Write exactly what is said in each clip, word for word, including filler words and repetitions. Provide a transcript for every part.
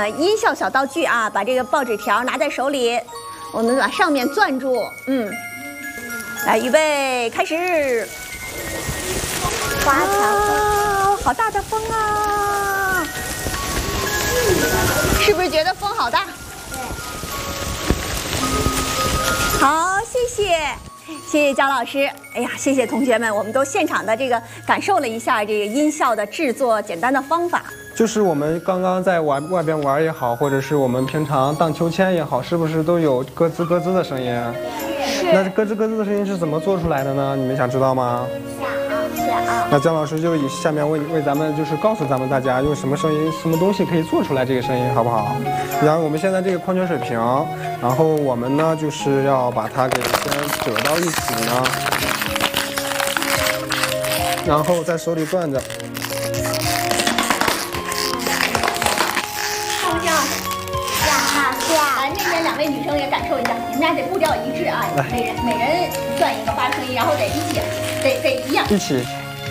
呃音效小道具啊，把这个报纸条拿在手里，我们把上面攥住，嗯，来预备开始。 滑条风，好大的风啊！是不是觉得风好大？ 对。 好，谢谢。谢谢姜老师，哎呀，谢谢同学们，我们都现场的这个感受了一下这个音效的制作简单的方法。 就是我们刚刚在玩外边玩也好，或者是我们平常荡秋千也好，是不是都有咯吱咯吱的声音啊？ 是。 那咯吱咯吱的声音是怎么做出来的呢？你们想知道吗？ 想想。 那姜老师就以下面为为咱们就是告诉咱们大家用什么声音、什么东西可以做出来这个声音，好不好？然后我们现在这个矿泉水瓶，然后我们呢就是要把它给先折到一起呢，然后在手里攥着。 像不像？ 像好像。 来，那边两位女生也感受一下，你们俩得步调一致啊，每人每人攥一个发声音，然后得一起，得得一样。 一起。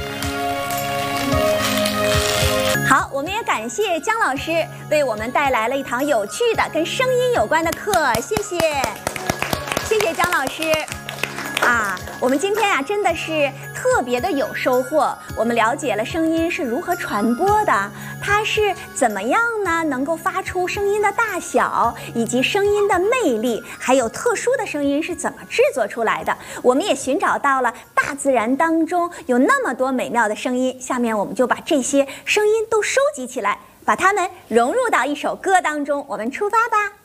好，我们也感谢姜老师为我们带来了一堂有趣的跟声音有关的课，谢谢，谢谢姜老师。啊，我们今天呀、啊、真的是特别的有收获，我们了解了声音是如何传播的，它是怎么样呢能够发出声音的大小，以及声音的魅力，还有特殊的声音是怎么制作出来的。我们也寻找到了大自然当中有那么多美妙的声音，下面我们就把这些声音都收集起来，把它们融入到一首歌当中，我们出发吧。